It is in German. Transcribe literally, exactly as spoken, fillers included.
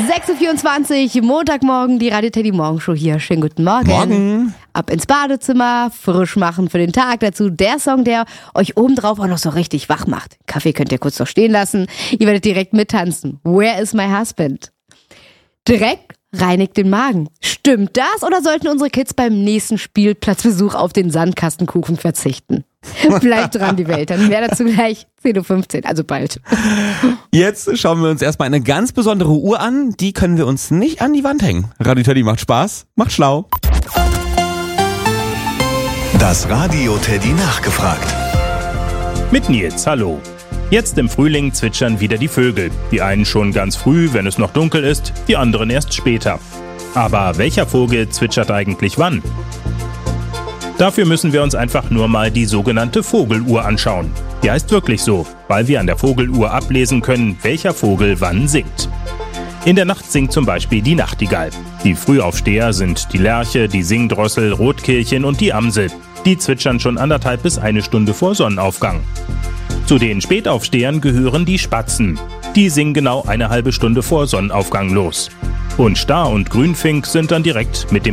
sechs Uhr vierundzwanzig, Montagmorgen, die Radio Teddy Morgenshow hier. Schönen guten Morgen. Morgen. Ab ins Badezimmer, frisch machen für den Tag. Dazu der Song, der euch obendrauf auch noch so richtig wach macht. Kaffee könnt ihr kurz noch stehen lassen. Ihr werdet direkt mittanzen. Where is my husband? Dreck reinigt den Magen. Stimmt das oder sollten unsere Kids beim nächsten Spielplatzbesuch auf den Sandkastenkuchen verzichten? Bleibt dran, die Welt. Dann mehr dazu gleich zehn Uhr fünfzehn, also bald. Jetzt schauen wir uns erstmal eine ganz besondere Uhr an. Die können wir uns nicht an die Wand hängen. Radio Teddy macht Spaß, macht schlau. Das Radio Teddy nachgefragt. Mit Nils, hallo. Jetzt im Frühling zwitschern wieder die Vögel. Die einen schon ganz früh, wenn es noch dunkel ist, die anderen erst später. Aber welcher Vogel zwitschert eigentlich wann? Dafür müssen wir uns einfach nur mal die sogenannte Vogeluhr anschauen. Die heißt wirklich so, weil wir an der Vogeluhr ablesen können, welcher Vogel wann singt. In der Nacht singt zum Beispiel die Nachtigall. Die Frühaufsteher sind die Lerche, die Singdrossel, Rotkehlchen und die Amsel. Die zwitschern schon anderthalb bis eine Stunde vor Sonnenaufgang. Zu den Spätaufstehern gehören die Spatzen. Die singen genau eine halbe Stunde vor Sonnenaufgang los. Und Star und Grünfink sind dann direkt mit dem